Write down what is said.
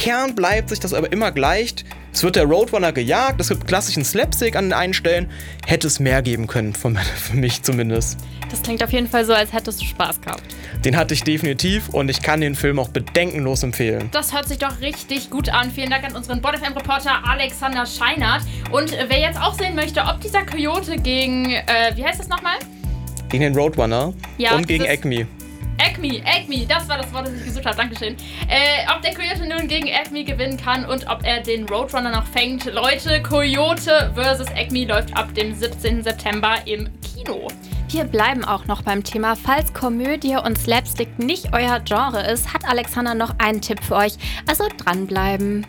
Kern bleibt sich das aber immer gleich. Es wird der Roadrunner gejagt, es gibt klassischen Slapstick an den einen Stellen. Hätte es mehr geben können, für mich zumindest. Das klingt auf jeden Fall so, als hättest du Spaß gehabt. Den hatte ich definitiv und ich kann den Film auch bedenkenlos empfehlen. Das hört sich doch richtig gut an. Vielen Dank an unseren BordFM-Reporter Alexander Scheinert. Und wer jetzt auch sehen möchte, ob dieser Coyote gegen, wie heißt das nochmal? Gegen den Roadrunner und gegen Acme, das war das Wort, das ich gesucht habe, Dankeschön. Ob der Coyote nun gegen Acme gewinnen kann und ob er den Roadrunner noch fängt. Leute, Coyote vs. Acme läuft ab dem 17. September im Kino. Wir bleiben auch noch beim Thema. Falls Komödie und Slapstick nicht euer Genre ist, hat Alexander noch einen Tipp für euch. Also dranbleiben.